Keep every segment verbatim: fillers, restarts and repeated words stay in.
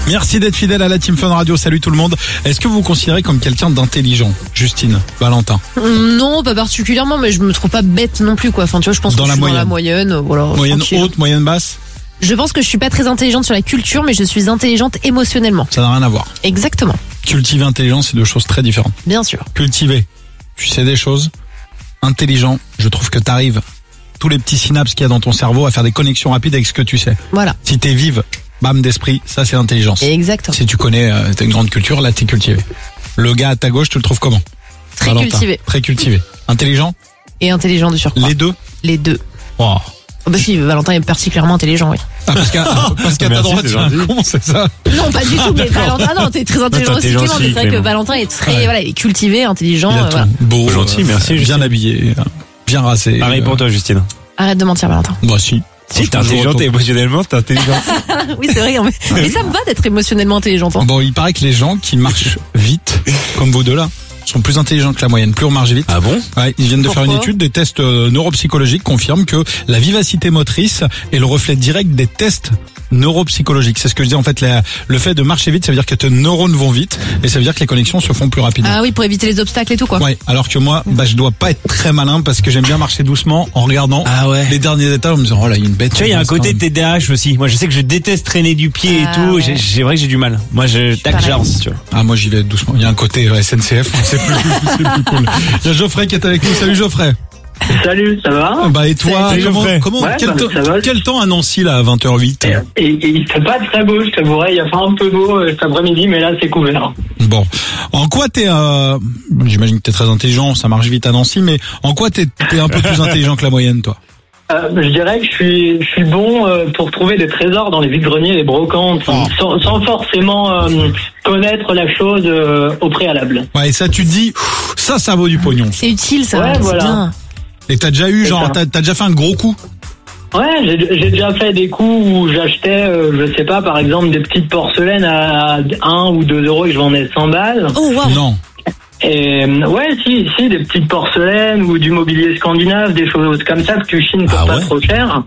Merci d'être fidèle à la Team Fun Radio. Salut tout le monde. Est-ce que vous vous considérez comme quelqu'un d'intelligent, Justine, Valentin? Non, pas particulièrement, mais je me trouve pas bête non plus, quoi. Enfin, tu vois, je pense Dans que la je suis moyenne. dans la moyenne. Voilà, Moyenne tranquille. haute, moyenne basse? Je pense que je suis pas très intelligente sur la culture, mais je suis intelligente émotionnellement. Ça n'a rien à voir. Exactement. Cultiver intelligent, c'est deux choses très différentes. Bien sûr. Cultiver, tu sais des choses. Intelligent, je trouve que t'arrives, tous les petits synapses qu'il y a dans ton cerveau, à faire des connexions rapides avec ce que tu sais. Voilà. Si t'es vive, bam d'esprit, ça c'est l'intelligence. Exactement. Si tu connais, euh, t'as une grande culture, là t'es cultivé. Le gars à ta gauche, tu le trouves comment? Très Valentin. cultivé. Très cultivé. Intelligent? Et intelligent de surcroît. Les deux? Les deux. Oh. Oh bah si, Valentin est particulièrement intelligent, oui. Ah, parce qu'à, parce qu'à ta Merci, droite, c'est c'est un gentil. con, c'est ça? Non, pas du tout, mais Valentin, non, t'es très intelligent Attends, aussi, t'es Clément, gentil, mais c'est vrai que Clément. Valentin est très, Ouais. voilà, il est cultivé, intelligent, Il a euh, tout. voilà. Beau, Gentil, euh, merci, bien Justine. habillé, bien rasé. Pareil pour euh, toi, Justine. Arrête de mentir, Valentin. Bah si. Si, t'es Franchement, je intelligente retourne. et émotionnellement, t'es intelligente. Oui, c'est vrai, mais, mais ça me va d'être émotionnellement intelligente, hein. Bon, il paraît que les gens qui marchent vite, comme vous deux là, sont plus intelligents que la moyenne. Plus on marche vite. Ah bon? Ouais, ils viennent de faire une Pourquoi étude, des tests euh, neuropsychologiques confirment que la vivacité motrice est le reflet direct des tests neuropsychologiques. C'est ce que je dis en fait, la- le fait de marcher vite, ça veut dire que tes neurones vont vite et ça veut dire que les connexions se font plus rapidement. Ah oui, pour éviter les obstacles et tout, quoi. Ouais, alors que moi, bah, je dois pas être très malin parce que j'aime bien marcher doucement en regardant Ah ouais. les derniers étages en me disant, oh là, il y a une bête. Tu vois, il y a un côté T D A H aussi. Moi, je sais que je déteste traîner du pied Ah et tout. ouais. J'ai, c'est vrai que j'ai du mal. Moi, je, tac, pareil. j'avance, tu vois. Ah, moi, j'y vais doucement. Il y a un côté euh, S N C F, c'est plus, c'est plus cool. Il y a Geoffrey qui est avec nous. Salut Geoffrey. Salut, ça va? Bah, et toi, Salut, comment, Geoffrey. comment, Ouais, quel, bah, temps- ça va. quel temps à Nancy, là, à vingt heures huit? Et, et, et il fait pas très beau, je t'avouerai, il a fait un peu beau euh, cet après-midi, mais là c'est couvert. Bon. En quoi t'es, euh, j'imagine que t'es très intelligent, ça marche vite à Nancy, mais en quoi t'es, t'es un peu plus intelligent que la moyenne, toi? Euh, je dirais que je suis, je suis bon euh, pour trouver des trésors dans les vides-greniers, les brocantes, Oh. sans, sans forcément euh, connaître la chose euh, au préalable. Ouais, et ça, tu te dis, pff, ça, ça vaut du pognon. C'est utile, ça. Ouais, c'est voilà. bien. Et t'as déjà eu, C'est genre, ça. t'as, t'as déjà fait un gros coup? Ouais, j'ai, j'ai déjà fait des coups où j'achetais, euh, je sais pas, par exemple, des petites porcelaines à un ou deux euros et je vendais cent balles. Oh, waouh. Non. Et euh, ouais, si, si, des petites porcelaines ou du mobilier scandinave, des choses comme ça que tu chines pour Ah pas ouais trop cher.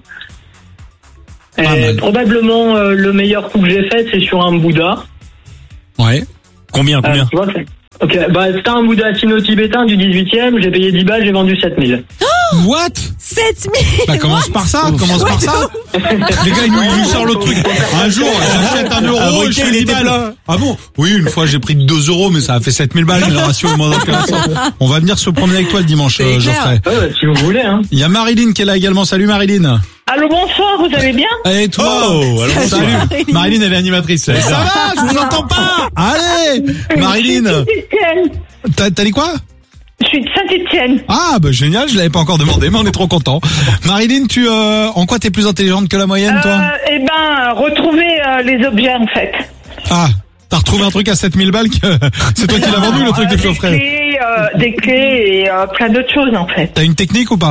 Et Pas mal. probablement euh, le meilleur coup que j'ai fait, c'est sur un Bouddha. Ouais. Combien, Euh, combien? tu vois, c'est- ok, bah c'était un Bouddha sino-tibétain du dix-huitième. J'ai payé dix balles, j'ai vendu sept mille. What? sept mille. Bah, commence par ça, commence par ça. Les gars, ils nous, ils nous sortent le truc. Un jour, j'achète un euro, Ah, je briquet, fais il dix était balles. plein. Ah bon? Oui, une fois, j'ai pris deux euros, mais ça a fait sept mille balles, mais le ratio est moins intéressant. On va venir se promener avec toi le dimanche, C'est euh, clair. Geoffrey. Ouais, bah, si vous voulez, hein. Il y a Marilyn qui est là également. Salut Marilyn. Allô, bonsoir, vous allez bien? Et toi? Oh, alors, Salut. Marilyn. Marilyn, elle est animatrice. Ça va? Je vous entends pas. Allez. Marilyn. Saint-Étienne. T'as, t'as dit quoi? Je suis de Saint-Étienne. Ah, bah, génial. Je l'avais pas encore demandé, mais on est trop content. Marilyn, tu, euh, en quoi t'es plus intelligente que la moyenne, toi? Euh, eh ben, retrouver euh, les objets, en fait. Ah. T'as retrouvé un truc à sept mille balles que c'est toi qui l'as vendu, le truc de Euh, des Geoffrey. clés, euh, des clés et euh, plein d'autres choses, en fait. T'as une technique ou pas?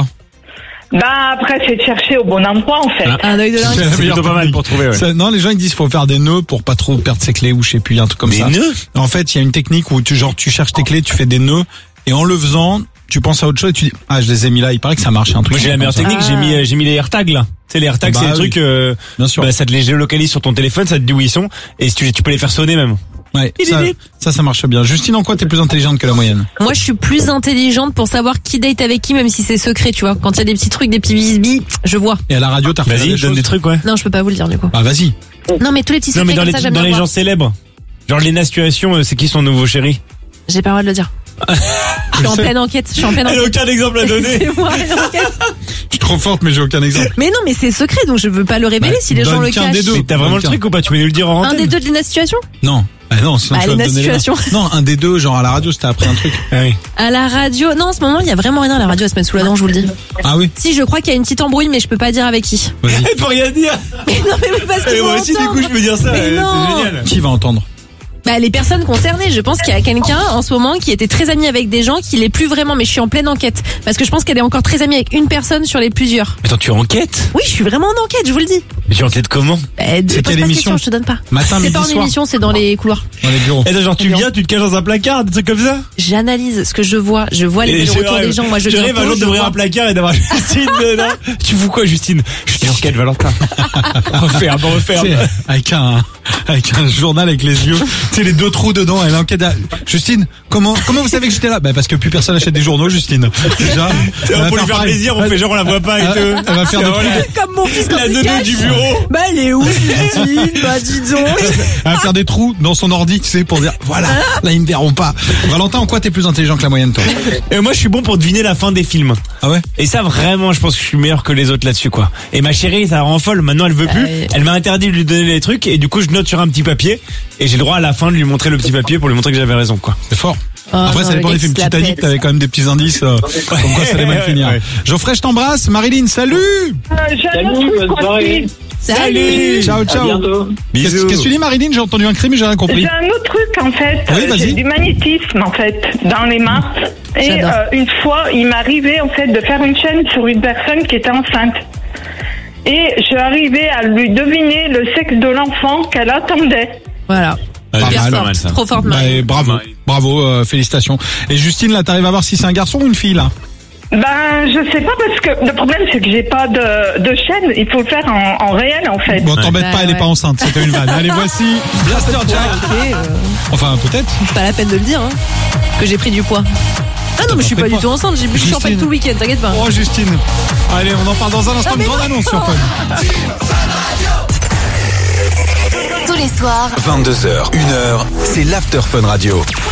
Bah, après, c'est de chercher au bon endroit, en fait. Un œil de C'est lynx. la C'est meilleure plutôt pas mal technique. pour trouver, ouais. Ça- non, les gens ils disent faut faire des nœuds pour pas trop perdre ses clés ou je sais plus, un truc comme Des ça. nœuds? En fait, il y a une technique où tu genre tu cherches tes clés, tu fais des nœuds et en le faisant, tu penses à autre chose et tu dis ah je les ai mis là. Il paraît que ça marche un truc. Moi, j'ai la comme meilleure ça. technique. J'ai mis, euh, j'ai mis les AirTags, là. Tu sais, les AirTags, Bah c'est des oui. trucs, euh, Bien sûr. bah, ça te les géolocalise sur ton téléphone, ça te dit où ils sont, et si tu, tu peux les faire sonner même. Ouais, ça, ça, ça marche bien. Justine, en quoi t'es plus intelligente que la moyenne? Moi, je suis plus intelligente pour savoir qui date avec qui, même si c'est secret, tu vois. Quand il y a des petits trucs, des petits bisbis, je vois. Et à la radio, t'as refait Vas-y, des donne choses des trucs, ouais. Non, je peux pas vous le dire, du coup. Ah vas-y. Non, mais tous les petits Non, secrets mais dans comme les, ça, j'aime dans bien les voir. gens célèbres. Genre, Lena Situation, euh, c'est qui son nouveau chéri? J'ai pas le droit de le dire. Je suis en sais. pleine enquête. Je suis en pleine Elle a enquête. aucun exemple à donner. C'est moi, pleine enquête. Je suis trop forte, mais j'ai aucun exemple. Mais non, mais c'est secret, donc je veux pas le révéler Bah, si les gens donne le qu'un des cachent. deux. Mais t'as vraiment le Tiens. truc ou pas? Tu veux nous le dire en Un antenne? des deux de la situation? Non. Ah non, sinon Bah, tu vas Lena me donner les Situation. mains. Non, un des deux, genre à la radio, c'était après un truc. Ah oui. À la radio, non, en ce moment, il y a vraiment rien à la radio à se mettre sous la dent, je vous le dis. Ah oui. Si, je crois qu'il y a une petite embrouille, mais je peux pas dire avec qui. Vas-y. Elle peut rien dire. Mais non, mais parce Et qu'ils vont moi aussi, du entendre. coup, je peux dire ça. Mais euh, non. C'est génial. Qui va entendre? Bah, les personnes concernées, je pense qu'il y a quelqu'un en ce moment qui était très ami avec des gens qui l'est plus vraiment, mais je suis en pleine enquête. Parce que je pense qu'elle est encore très amie avec une personne sur les plusieurs. Attends, tu enquêtes? Oui, je suis vraiment en enquête, je vous le dis. Mais tu enquêtes comment? Bah, de- C'est pose quelle pas de émission questions, je te donne pas. Matin, C'est midi, pas en soir. émission, c'est dans les couloirs. Dans les bureaux. Et genre, tu Bien. viens, tu te caches dans un placard, des trucs comme ça? J'analyse ce que je vois, je vois les Et je retours rêve. des gens, moi je Je viens rêve un tôt, jour je d'ouvrir vois. un placard et d'avoir Justine dedans. Tu fous quoi, Justine? Je suis en quête, Valentin. Referme, referme. Tu sais, avec un, avec un journal avec les yeux, tu sais les deux trous dedans. Elle enquête. À... Justine, comment comment vous savez que j'étais là? Bah parce que plus personne achète des journaux, Justine. Déjà. Pour lui faire pareil. plaisir, on fait genre on la voit pas et tout. Elle, elle va faire des trous. Comme mon fils quand La il dodo cache. du bureau. Bah elle est où Justine? Bah dis donc. Elle va faire des trous dans son ordi, tu sais, pour dire voilà, là ils me verront pas. Valentin, en quoi t'es plus intelligent que la moyenne, toi? Et moi, je suis bon pour deviner la fin des films. Ah ouais? Et ça, vraiment, je pense que je suis meilleur que les autres là-dessus, quoi. Et ma chérie, ça la rend folle. Maintenant, elle veut plus. Euh, Elle m'a interdit de lui donner les trucs. Et du coup, je note sur un petit papier. Et j'ai le droit à la fin de lui montrer le petit papier pour lui montrer que j'avais raison, quoi. C'est fort. Oh Après, non, ça dépend le des films. mec, il se la Titanic, pète. t'avais quand même des petits indices, euh, comme quoi ça allait mal finir. Ouais. Geoffrey, je t'embrasse. Marilyn, salut! Euh, J'ai un Salut, autre truc bonne soirée. aussi. Salut. Ciao, À ciao. bientôt. Qu'est-ce Bisous. qu'est-ce que tu dis, Marilyn? J'ai entendu un crime, mais j'ai rien compris. J'ai un autre truc en fait. Oui, Euh, vas-y. J'ai du magnétisme en fait dans les mains. Et J'adore. euh, une fois, il m'arrivait en fait de faire une chaîne sur une personne qui était enceinte. Et je suis arrivée à lui deviner le sexe de l'enfant qu'elle attendait. Voilà. Pas Hyper mal. forte, mal, ça. trop forte Bah, Marie. et bravo, bravo, euh, félicitations. Et Justine, là, t'arrives à voir si c'est un garçon ou une fille, là? Ben, je sais pas parce que le problème c'est que j'ai pas de, de chaîne. Il faut le faire en, en réel en fait. Bon, t'embête Ouais, pas, elle est ouais. pas enceinte, c'était une vanne. Allez, voici Blaster Jack. Ok, euh, Enfin, peut-être. c'est pas la peine de le dire, hein, que j'ai pris du poids. Ah non, mais je suis pas du tout enceinte, j'ai bu du Justine. champagne tout le week-end, t'inquiète pas. Oh, Justine. Allez, on en parle dans un instant. Ah, Une mais grande non. annonce sur Fun. Tous les soirs, vingt-deux heures, une heure, c'est l'After Fun Radio.